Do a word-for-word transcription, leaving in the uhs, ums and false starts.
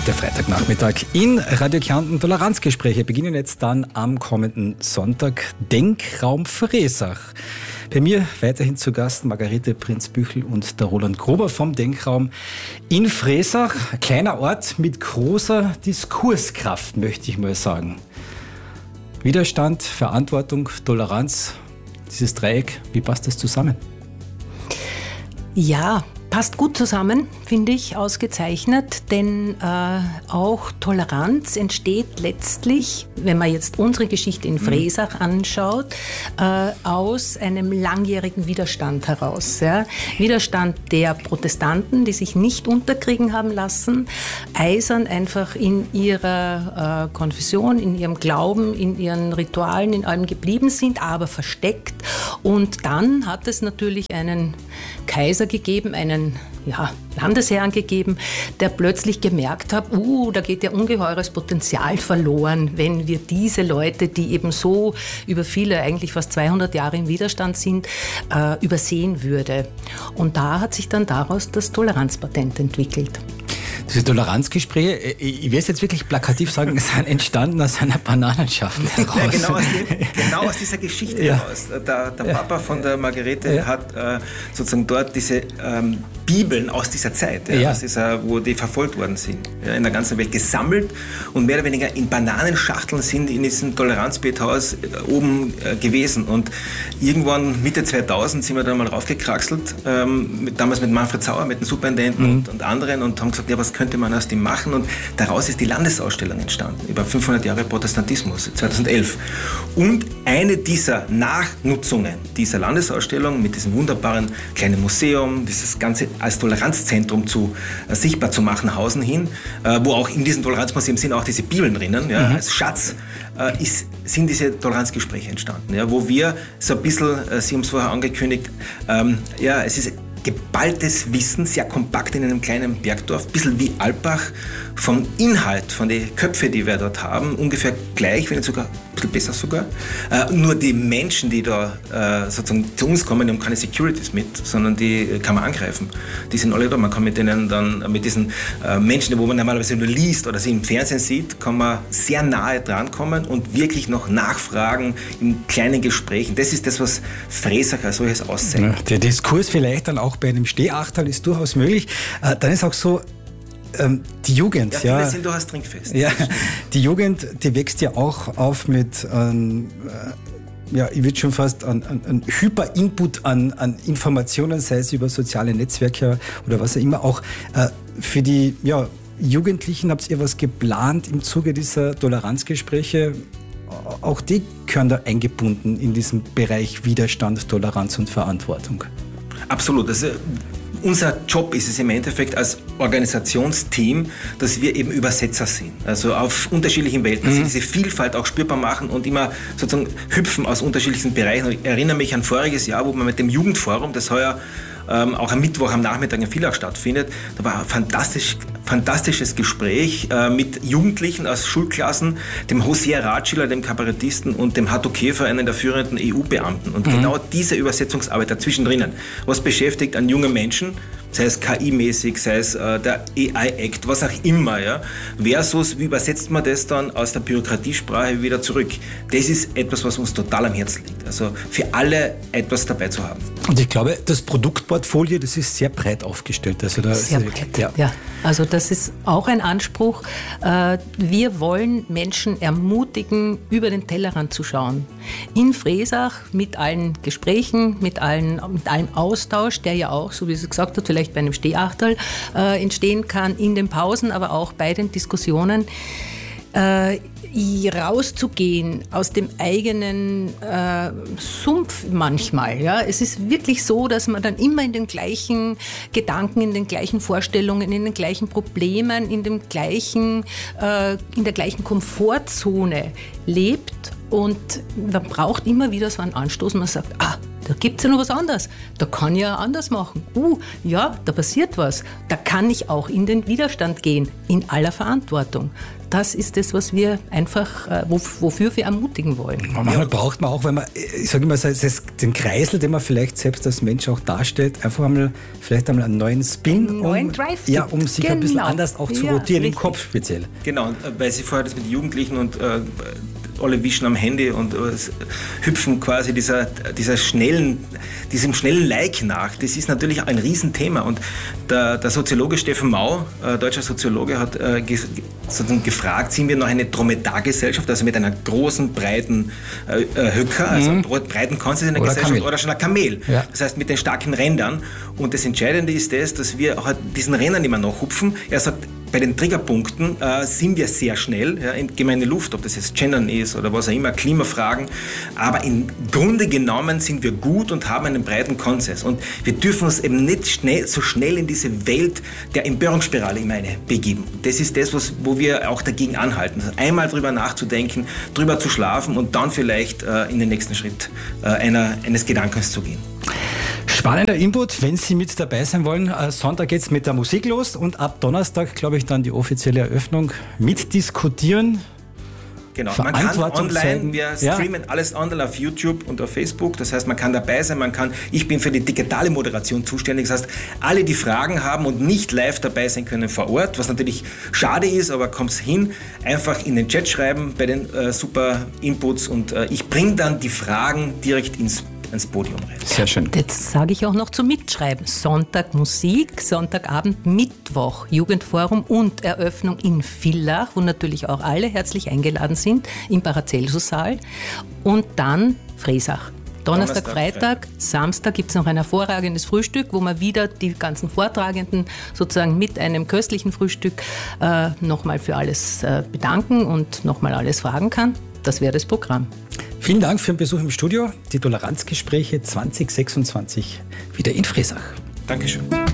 Der Freitagnachmittag in Radio Kärnten. Toleranzgespräche beginnen jetzt dann am kommenden Sonntag. Denkraum Fresach. Bei mir weiterhin zu Gast Margarete Prinz-Büchel und der Roland Gruber vom Denkraum in Fresach. Ein kleiner Ort mit großer Diskurskraft, möchte ich mal sagen. Widerstand, Verantwortung, Toleranz, dieses Dreieck, wie passt das zusammen? Ja, passt gut zusammen, finde ich, ausgezeichnet, denn äh, auch Toleranz entsteht letztlich, wenn man jetzt unsere Geschichte in Fresach anschaut, äh, aus einem langjährigen Widerstand heraus. Ja? Widerstand der Protestanten, die sich nicht unterkriegen haben lassen, eisern einfach in ihrer äh, Konfession, in ihrem Glauben, in ihren Ritualen, in allem geblieben sind, aber versteckt. Und dann hat es natürlich einen Kaiser gegeben, einen ja, Landesherrn gegeben, der plötzlich gemerkt hat, uh, da geht ja ungeheures Potenzial verloren, wenn wir diese Leute, die eben so über viele, eigentlich fast zweihundert Jahre im Widerstand sind, äh, übersehen würde. Und da hat sich dann daraus das Toleranzpatent entwickelt. Diese Toleranzgespräche, ich will es jetzt wirklich plakativ sagen, sind entstanden aus einer Bananenschaft heraus. Ja, genau, aus dem, genau aus dieser Geschichte ja. heraus. Der, der Papa von der Margarete ja. hat äh, sozusagen dort diese ähm, Bibeln aus dieser Zeit, ja, ja. aus dieser, wo die verfolgt worden sind, ja, in der ganzen Welt gesammelt und mehr oder weniger in Bananenschachteln sind in diesem Toleranzbethaus äh, oben äh, gewesen. Und irgendwann Mitte zweitausend sind wir dann mal raufgekraxelt, ähm, mit, damals mit Manfred Sauer, mit dem Superintendenten mhm. und, und anderen und haben gesagt, ja, was könnte man aus dem machen? Und daraus ist die Landesausstellung entstanden, über fünfhundert Jahre Protestantismus, zweitausendelf. Und eine dieser Nachnutzungen dieser Landesausstellung mit diesem wunderbaren kleinen Museum, dieses Ganze als Toleranzzentrum zu, äh, sichtbar zu machen, Hausen hin, äh, wo auch in diesem Toleranzmuseum sind auch diese Bibeln drinnen, ja, mhm. als Schatz, äh, ist, sind diese Toleranzgespräche entstanden, ja, wo wir so ein bisschen, äh, Sie haben es vorher angekündigt, ähm, ja, es ist geballtes Wissen, sehr kompakt in einem kleinen Bergdorf, ein bisschen wie Alpbach, vom Inhalt, von den Köpfen, die wir dort haben, ungefähr gleich, wenn nicht sogar ein bisschen besser sogar. Äh, nur die Menschen, die da äh, sozusagen zu uns kommen, die haben keine Securities mit, sondern die kann man angreifen. Die sind alle da, man kann mit denen dann, mit diesen äh, Menschen, wo man normalerweise nur liest oder sie im Fernsehen sieht, kann man sehr nahe drankommen und wirklich noch nachfragen in kleinen Gesprächen. Das ist das, was Fresach als solches auszeichnet. Ja, der Diskurs vielleicht dann auch bei einem Stehachterl ist durchaus möglich. Äh, dann ist auch so, ähm, die Jugend. Ja, viele ja, sind durchaus trinkfest. Ja, die Jugend, die wächst ja auch auf mit, ähm, äh, ja, ich würde schon fast an, an, an Hyper-Input an, an Informationen, sei es über soziale Netzwerke oder was auch immer. Auch äh, für die ja, Jugendlichen habt ihr was geplant im Zuge dieser Toleranzgespräche? Auch die gehören da eingebunden in diesen Bereich Widerstand, Toleranz und Verantwortung. Absolut. Also, unser Job ist es im Endeffekt als Organisationsteam, dass wir eben Übersetzer sind. Also auf unterschiedlichen Welten, dass mhm. wir diese Vielfalt auch spürbar machen und immer sozusagen hüpfen aus unterschiedlichen Bereichen. Ich erinnere mich an voriges Jahr, wo wir mit dem Jugendforum, das heuer ähm, auch am Mittwoch am Nachmittag in Villach stattfindet, da war ein fantastisch, fantastisches Gespräch äh, mit Jugendlichen aus Schulklassen, dem Hosea Ratschiller, dem Kabarettisten und dem Hatto Käfer, einem der führenden E U-Beamten. Und mhm. genau diese Übersetzungsarbeit dazwischen drinnen, was beschäftigt an junge Menschen, sei es K I-mäßig, sei es äh, der A I-Act, was auch immer, ja, versus, wie übersetzt man das dann aus der Bürokratiesprache wieder zurück? Das ist etwas, was uns total am Herzen liegt. Also für alle etwas dabei zu haben. Und ich glaube, das Produktportfolio, das ist sehr breit aufgestellt. Also da sehr ist, breit, ja. ja. Also das ist auch ein Anspruch. Wir wollen Menschen ermutigen, über den Tellerrand zu schauen. In Fresach mit allen Gesprächen, mit, allen, mit allem Austausch, der ja auch, so wie sie gesagt hat, vielleicht bei einem Stehachterl äh, entstehen kann, in den Pausen, aber auch bei den Diskussionen. Äh, rauszugehen aus dem eigenen äh, Sumpf manchmal. Ja? Es ist wirklich so, dass man dann immer in den gleichen Gedanken, in den gleichen Vorstellungen, in den gleichen Problemen, in, dem gleichen, äh, in der gleichen Komfortzone lebt und man braucht immer wieder so einen Anstoß, man sagt, ah, da gibt es ja noch was anderes. Da kann ich ja anders machen. Uh, ja, da passiert was. Da kann ich auch in den Widerstand gehen, in aller Verantwortung. Das ist das, was wir einfach, äh, wofür wir ermutigen wollen. Manchmal ja. braucht man auch, wenn man, ich sage immer, den Kreisel, den man vielleicht selbst als Mensch auch darstellt, einfach einmal, vielleicht einmal einen neuen Spin, einen neuen um, Drive ja, um sich genau. ein bisschen anders auch zu ja, rotieren, richtig. Im Kopf speziell. Genau, weil Sie vorher das mit Jugendlichen und äh, alle wischen am Handy und äh, hüpfen quasi dieser, dieser schnellen, diesem schnellen Like nach. Das ist natürlich ein Riesenthema. Und der, der Soziologe Steffen Mau, äh, deutscher Soziologe, hat äh, ges, sozusagen gefragt, sind wir noch eine Dromedargesellschaft, also mit einer großen, breiten äh, Höcker, also mhm. breiten Konsens in der oder Gesellschaft, Kamel. oder schon ein Kamel. Ja. Das heißt, mit den starken Rändern. Und das Entscheidende ist das, dass wir auch diesen Rändern immer noch hupfen. Er sagt, bei den Triggerpunkten äh, sind wir sehr schnell, ja, in gemeine Luft, ob das jetzt Gendern ist oder was auch immer, Klimafragen. Aber im Grunde genommen sind wir gut und haben einen breiten Konsens. Und wir dürfen uns eben nicht schnell, so schnell in diese Welt der Empörungsspirale, ich meine, begeben. Das ist das, was, wo wir auch dagegen anhalten. Also einmal drüber nachzudenken, drüber zu schlafen und dann vielleicht äh, in den nächsten Schritt äh, einer, eines Gedankens zu gehen. Spannender Input, wenn Sie mit dabei sein wollen. Sonntag geht es mit der Musik los und ab Donnerstag, glaube ich, dann die offizielle Eröffnung. Mitdiskutieren. Genau, man kann online, zeigen. wir Ja. streamen alles online auf YouTube und auf Facebook. Das heißt, man kann dabei sein, man kann, ich bin für die digitale Moderation zuständig. Das heißt, alle, die Fragen haben und nicht live dabei sein können vor Ort, was natürlich schade ist, aber kommt hin, einfach in den Chat schreiben bei den äh, super Inputs und äh, ich bringe dann die Fragen direkt ins ins Podium rein. Sehr schön. Jetzt sage ich auch noch zum Mitschreiben. Sonntag Musik, Sonntagabend, Mittwoch Jugendforum und Eröffnung in Villach, wo natürlich auch alle herzlich eingeladen sind, im Paracelsus-Saal. Und dann Fresach. Donnerstag, Donnerstag, Freitag, Freitag. Samstag gibt es noch ein hervorragendes Frühstück, wo wir wieder die ganzen Vortragenden sozusagen mit einem köstlichen Frühstück äh, nochmal für alles äh, bedanken und nochmal alles fragen kann. Das wäre das Programm. Vielen Dank für den Besuch im Studio. Die Toleranzgespräche zwanzig sechsundzwanzig wieder in Fresach. Dankeschön.